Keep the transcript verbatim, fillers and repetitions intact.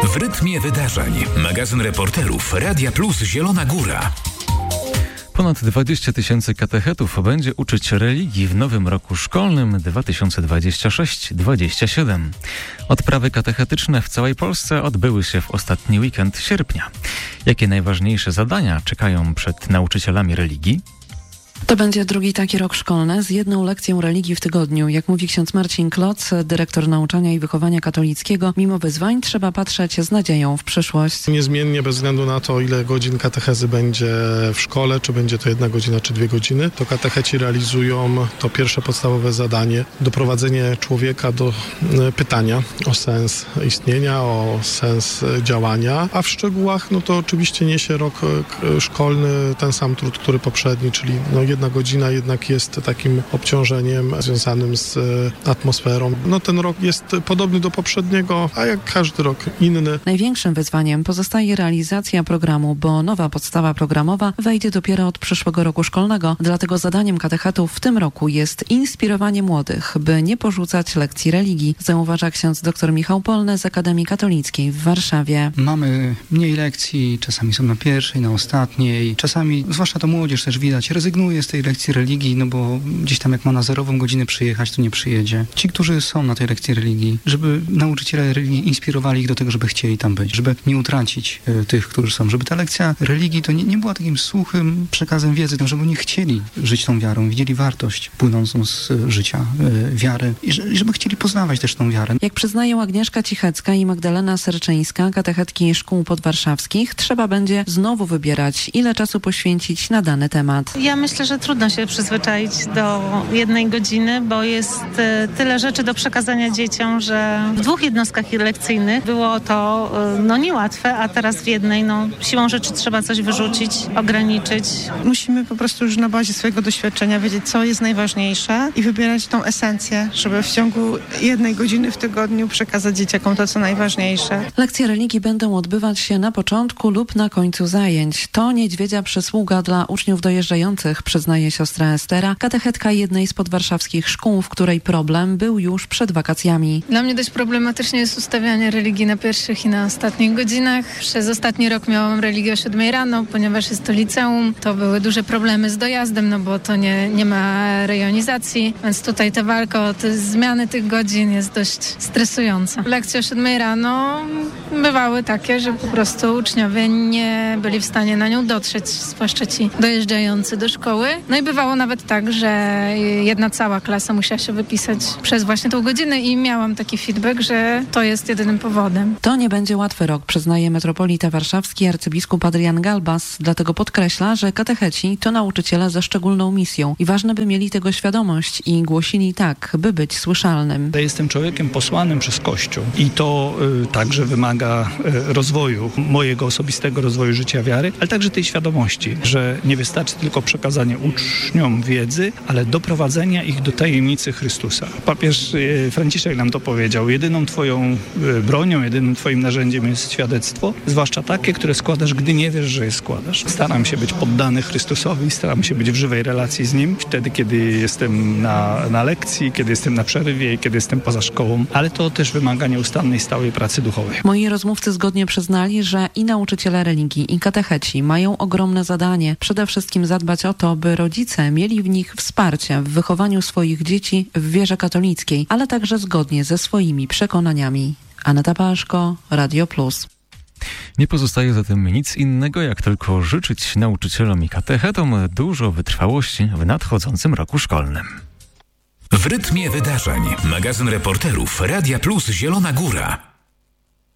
W rytmie wydarzeń. Magazyn reporterów Radia Plus Zielona Góra. Ponad dwadzieścia tysięcy katechetów będzie uczyć religii w nowym roku szkolnym dwa tysiące dwudziestym szóstym dwudziestym siódmym. Odprawy katechetyczne w całej Polsce odbyły się w ostatni weekend sierpnia. Jakie najważniejsze zadania czekają przed nauczycielami religii? To będzie drugi taki rok szkolny z jedną lekcją religii w tygodniu. Jak mówi ksiądz Marcin Kloc, dyrektor nauczania i wychowania katolickiego, mimo wyzwań trzeba patrzeć z nadzieją w przyszłość. Niezmiennie, bez względu na to, ile godzin katechezy będzie w szkole, czy będzie to jedna godzina, czy dwie godziny, to katecheci realizują to pierwsze podstawowe zadanie, doprowadzenie człowieka do pytania o sens istnienia, o sens działania, a w szczegółach, no to oczywiście niesie rok szkolny ten sam trud, który poprzedni, czyli no jedna godzina jednak jest takim obciążeniem związanym z atmosferą. No ten rok jest podobny do poprzedniego, a jak każdy rok inny. Największym wyzwaniem pozostaje realizacja programu, bo nowa podstawa programowa wejdzie dopiero od przyszłego roku szkolnego. Dlatego zadaniem katechetów w tym roku jest inspirowanie młodych, by nie porzucać lekcji religii, zauważa ksiądz dr Michał Polny z Akademii Katolickiej w Warszawie. Mamy mniej lekcji, czasami są na pierwszej, na ostatniej. Czasami, zwłaszcza to młodzież też widać, rezygnuje z tej lekcji religii, no bo gdzieś tam jak ma na zerową godzinę przyjechać, to nie przyjedzie. Ci, którzy są na tej lekcji religii, żeby nauczyciele religii inspirowali ich do tego, żeby chcieli tam być, żeby nie utracić y, tych, którzy są, żeby ta lekcja religii to nie, nie była takim suchym przekazem wiedzy, żeby oni chcieli żyć tą wiarą, widzieli wartość płynącą z y, życia y, wiary i, że, i żeby chcieli poznawać też tą wiarę. Jak przyznają Agnieszka Cichecka i Magdalena Serczyńska, katechetki szkół podwarszawskich, trzeba będzie znowu wybierać, ile czasu poświęcić na dany temat. Ja myślę, że trudno się przyzwyczaić do jednej godziny, bo jest tyle rzeczy do przekazania dzieciom, że w dwóch jednostkach lekcyjnych było to no niełatwe, a teraz w jednej, no siłą rzeczy trzeba coś wyrzucić, ograniczyć. Musimy po prostu już na bazie swojego doświadczenia wiedzieć, co jest najważniejsze i wybierać tą esencję, żeby w ciągu jednej godziny w tygodniu przekazać dzieciakom to, co najważniejsze. Lekcje religii będą odbywać się na początku lub na końcu zajęć. To niedźwiedzia przysługa dla uczniów dojeżdżających, przyznaje siostra Estera, katechetka jednej z podwarszawskich szkół, w której problem był już przed wakacjami. Dla mnie dość problematyczne jest ustawianie religii na pierwszych i na ostatnich godzinach. Przez ostatni rok miałam religię o siódmej rano, ponieważ jest to liceum. To były duże problemy z dojazdem, no bo to nie, nie ma rejonizacji, więc tutaj ta walka o te zmiany tych godzin jest dość stresująca. Lekcje o siódmej rano bywały takie, że po prostu uczniowie nie byli w stanie na nią dotrzeć, zwłaszcza ci dojeżdżający do szkoły. No i bywało nawet tak, że jedna cała klasa musiała się wypisać przez właśnie tą godzinę i miałam taki feedback, że to jest jedynym powodem. To nie będzie łatwy rok, przyznaje metropolita warszawski arcybiskup Adrian Galbas, dlatego podkreśla, że katecheci to nauczyciele ze szczególną misją i ważne, by mieli tego świadomość i głosili tak, by być słyszalnym. Ja jestem człowiekiem posłanym przez Kościół i to y, także wymaga y, rozwoju, mojego osobistego rozwoju życia wiary, ale także tej świadomości, że nie wystarczy tylko przekazanie uczniom wiedzy, ale doprowadzenia ich do tajemnicy Chrystusa. Papież Franciszek nam to powiedział. Jedyną twoją bronią, jedynym twoim narzędziem jest świadectwo, zwłaszcza takie, które składasz, gdy nie wiesz, że je składasz. Staram się być poddany Chrystusowi, staram się być w żywej relacji z Nim, wtedy, kiedy jestem na, na lekcji, kiedy jestem na przerwie i kiedy jestem poza szkołą, ale to też wymaga nieustannej, stałej pracy duchowej. Moi rozmówcy zgodnie przyznali, że i nauczyciele religii, i katecheci mają ogromne zadanie. Przede wszystkim zadbać o to, by rodzice mieli w nich wsparcie w wychowaniu swoich dzieci w wierze katolickiej, ale także zgodnie ze swoimi przekonaniami. Aneta Paszko, Radio Plus. Nie pozostaje zatem nic innego, jak tylko życzyć nauczycielom i katechetom dużo wytrwałości w nadchodzącym roku szkolnym. W rytmie wydarzeń. Magazyn reporterów Radia Plus Zielona Góra.